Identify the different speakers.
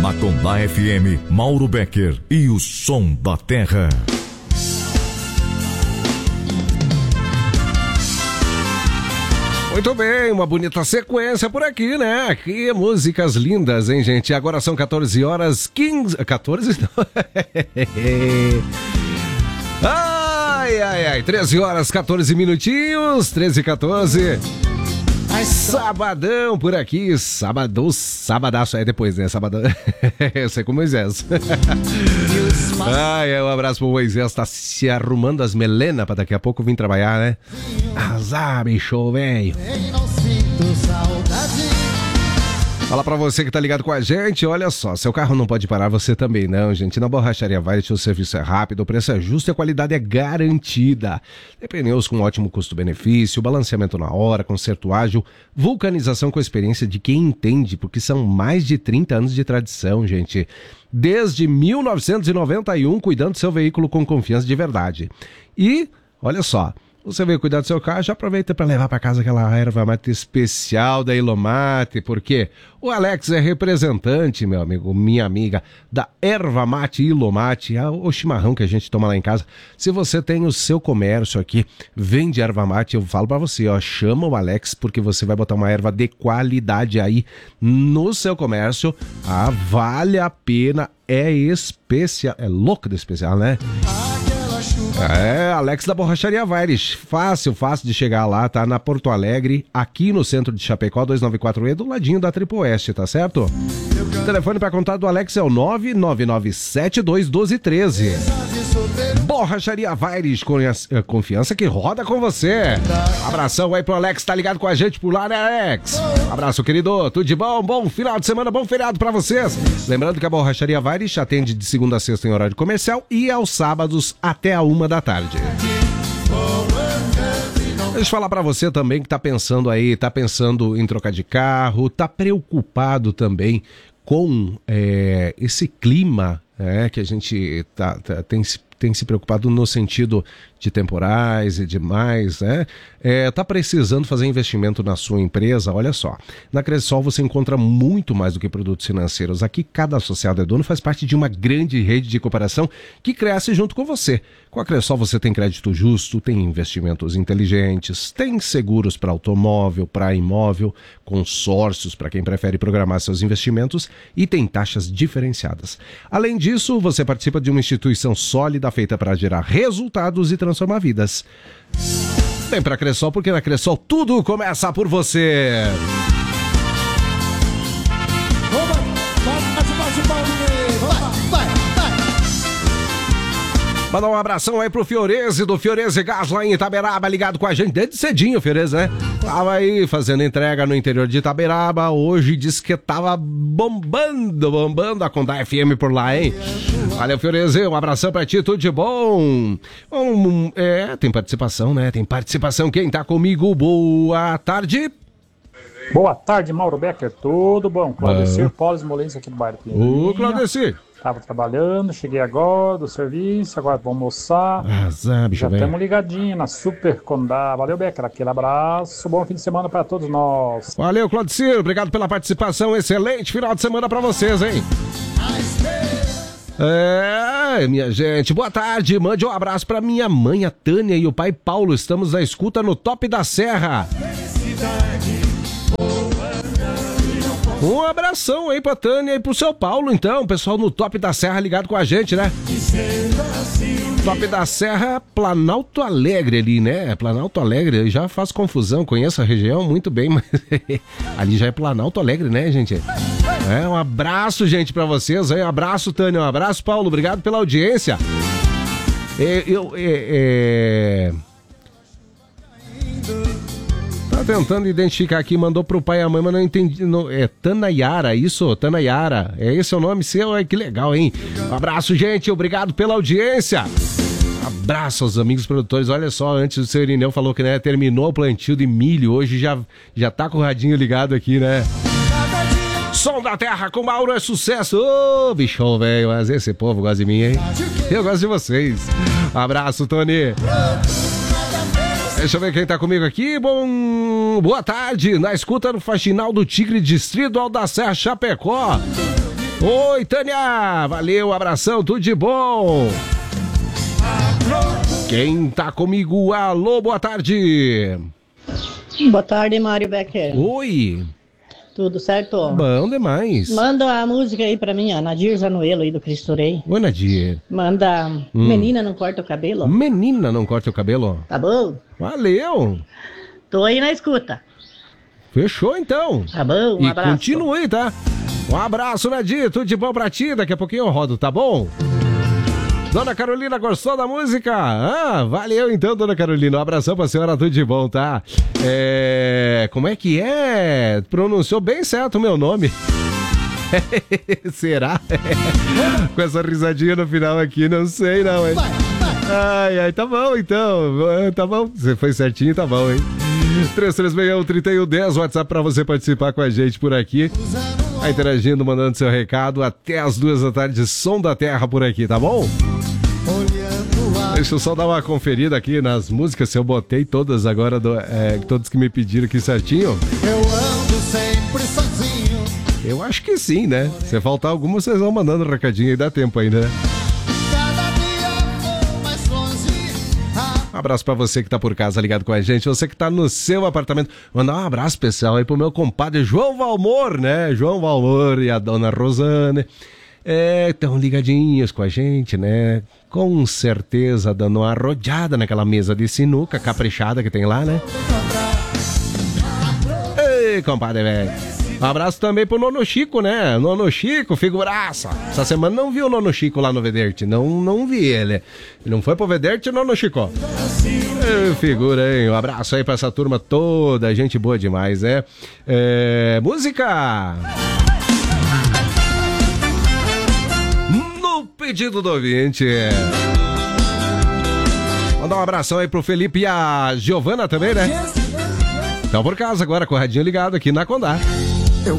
Speaker 1: Na Condá FM, Mauro Becker e o Som da Terra.
Speaker 2: Muito bem, uma bonita sequência por aqui, né? Aqui, músicas lindas, hein, gente? Agora são 14 horas 15... 14? Não. Ai, 13 horas 14 minutinhos, 13 e 14. Sabadão por aqui, sabadaço, depois, né? Sabadão, eu sei com o Moisés. Um abraço pro Moisés, tá se arrumando as melenas pra daqui a pouco vir trabalhar, né? Azar, bicho, velho. Fala pra você que tá ligado com a gente, olha só, seu carro não pode parar, você também não, gente. Na Borracharia Weirt o serviço é rápido, o preço é justo e a qualidade é garantida. Tem pneus com ótimo custo-benefício, balanceamento na hora, conserto ágil, vulcanização com experiência de quem entende, porque são mais de 30 anos de tradição, gente. Desde 1991, cuidando do seu veículo com confiança de verdade. E, olha só, você veio cuidar do seu carro, já aproveita para levar para casa aquela erva mate especial da Ilomate, porque o Alex é representante, meu amigo, minha amiga, da erva mate Ilomate, o chimarrão que a gente toma lá em casa. Se você tem o seu comércio aqui, vende erva mate, eu falo para você, ó, chama o Alex, porque você vai botar uma erva de qualidade aí no seu comércio. Vale a pena, é especial, é louco de especial, né? Alex da Borracharia Weirt, fácil de chegar lá, tá na Porto Alegre, aqui no centro de Chapecó, 294E, do ladinho da Triple Oeste, tá certo? O telefone para contato do Alex é o 999721213. Borracharia Weirt, confiança que roda com você. Abração aí pro Alex, tá ligado com a gente por lá, né, Alex? Abraço, querido, tudo de bom? Bom final de semana, bom feriado pra vocês. Lembrando que a Borracharia Weirt atende de segunda a sexta em horário comercial e aos sábados até a 1 da tarde. Deixa eu falar pra você também que tá pensando em trocar de carro, tá preocupado também com esse clima que a gente tem se preocupado no sentido de temporais e demais, né? Tá precisando fazer investimento na sua empresa? Olha só, na Cressol você encontra muito mais do que produtos financeiros. Aqui cada associado é dono, faz parte de uma grande rede de cooperação que cresce junto com você. Com a Cressol você tem crédito justo, tem investimentos inteligentes, tem seguros para automóvel, para imóvel, consórcios para quem prefere programar seus investimentos e tem taxas diferenciadas. Além disso, você participa de uma instituição sólida feita para gerar resultados e transformar vidas. Vem pra Cressol, porque na Cressol tudo começa por você. Mandar um abração aí pro Fiorese, do Fiorese Gás lá em Itaberaba, ligado com a gente desde cedinho, Fiorese, né? Tava aí fazendo entrega no interior de Itaberaba, hoje disse que tava bombando a Condá FM por lá, hein? Valeu, Fiorese, um abração pra ti, tudo de bom. Tem participação, né? Tem participação, quem tá comigo? Boa tarde.
Speaker 3: Boa tarde, Mauro Becker, tudo bom? Claudecir Paulo Smolensk aqui do bairro.
Speaker 2: Ô, Claudecir.
Speaker 3: Tava trabalhando, cheguei agora do serviço, agora vou almoçar. Já estamos ligadinhos na Super Condá. Valeu, Becker, aquele abraço, bom fim de semana para todos nós.
Speaker 2: Valeu, Claudicir, obrigado pela participação, excelente final de semana para vocês, hein? Minha gente, boa tarde, mande um abraço para minha mãe, a Tânia, e o pai Paulo, estamos na escuta no Top da Serra. Um abração aí pra Tânia e pro seu Paulo, então, pessoal no Top da Serra ligado com a gente, né? Top da Serra, Planalto Alegre ali, né? Planalto Alegre, já faz confusão, conheço a região muito bem, mas ali já é Planalto Alegre, né, gente? Um abraço, gente, pra vocês, um abraço, Tânia, um abraço, Paulo, obrigado pela audiência. Tá tentando identificar aqui, mandou pro pai e a mãe, mas não entendi. É Tanayara, isso? Tanayara. É esse o nome seu? Que legal, hein? Um abraço, gente. Obrigado pela audiência. Abraço aos amigos produtores. Olha só, antes o seu Irineu falou que, né, terminou o plantio de milho. Hoje já tá com o radinho ligado aqui, né? Som da Terra com Mauro é sucesso. Ô, bichão, velho. Mas esse povo gosta de mim, hein? Eu gosto de vocês. Um abraço, Tony. Deixa eu ver quem tá comigo aqui. Boa tarde, na escuta do Faxinal do Tigre, Distrito da Serra, Chapecó. Oi, Tânia! Valeu, abração, tudo de bom! Quem tá comigo? Alô, boa tarde!
Speaker 4: Boa tarde, Mário Becker.
Speaker 2: Oi!
Speaker 4: Tudo certo?
Speaker 2: Bom demais.
Speaker 4: Manda a música aí pra mim, a Nadir Zanuelo aí do Cristo Rei.
Speaker 2: Oi, Nadir.
Speaker 4: Manda Menina Não Corta o Cabelo.
Speaker 2: Menina Não Corta o Cabelo?
Speaker 4: Tá bom?
Speaker 2: Valeu!
Speaker 4: Tô aí na escuta.
Speaker 2: Fechou então.
Speaker 4: Tá bom, um abraço.
Speaker 2: E continue, tá? Um abraço, Nadir. Tudo de bom pra ti. Daqui a pouquinho eu rodo, tá bom? Dona Carolina, gostou da música? Ah, valeu então, Dona Carolina. Um abração pra senhora, tudo de bom, tá? Como é que é? Pronunciou bem certo o meu nome. Será? Com essa risadinha no final aqui, não sei não, hein? Ai, tá bom então. Tá bom, você foi certinho, tá bom, hein? 3361-3110, WhatsApp pra você participar com a gente por aqui. Tá interagindo, mandando seu recado até as 2 da tarde, Som da Terra por aqui, tá bom? Deixa eu só dar uma conferida aqui nas músicas, se eu botei todas agora, todos que me pediram aqui certinho.
Speaker 5: Eu ando sempre sozinho.
Speaker 2: Eu acho que sim, né? Se faltar alguma, vocês vão mandando um recadinho aí, dá tempo ainda, né?
Speaker 5: Cada dia vou mais longe.
Speaker 2: Um abraço pra você que tá por casa ligado com a gente, você que tá no seu apartamento. Mandar um abraço especial aí pro meu compadre João Valmor, né? João Valmor e a dona Rosane. Estão ligadinhos com a gente, né? Com certeza dando uma arrojada naquela mesa de sinuca caprichada que tem lá, né? Ei, compadre, velho. Um abraço também pro Nono Chico, né? Nono Chico, figuraça. Essa semana não vi o Nono Chico lá no Vederte. Não vi ele. Ele não foi pro Vederte, Nono Chico? Figura, hein? Um abraço aí pra essa turma toda. Gente boa demais, né? Música! No pedido do ouvinte. Mandar um abração aí pro Felipe e a Giovana também, né? Então por casa agora, com o radinho ligado aqui na Condá.